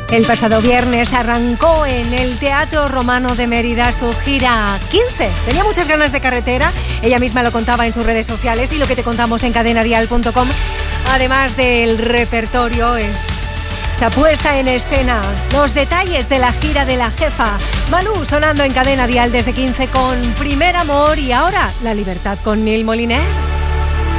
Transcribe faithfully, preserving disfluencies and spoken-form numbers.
El pasado viernes arrancó en el Teatro Romano de Mérida su gira quince. Tenía muchas ganas de carretera, ella misma lo contaba en sus redes sociales y lo que te contamos en cadena dial punto com. Además del repertorio, es esa puesta en escena, los detalles de la gira de la jefa. Malú sonando en Cadena Dial desde quince con Primer Amor y ahora La Libertad con Neil Moliner.